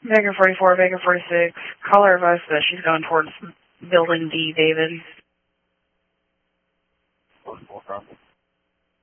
Vega 44, Vega 46. Call her advice that she's going towards Building D, David. 44 copy.